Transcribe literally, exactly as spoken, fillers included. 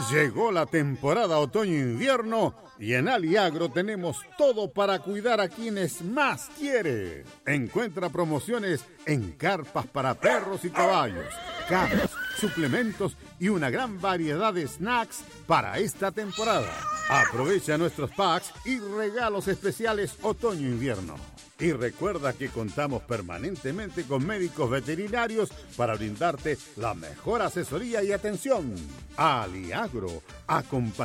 Llegó la temporada otoño-invierno y en Aliagro tenemos todo para cuidar a quienes más quiere. Encuentra promociones en carpas para perros y caballos, camas, suplementos y una gran variedad de snacks para esta temporada. Aprovecha nuestros packs y regalos especiales otoño-invierno. Y recuerda que contamos permanentemente con médicos veterinarios para brindarte la mejor asesoría y atención. Aliagro, acompañamos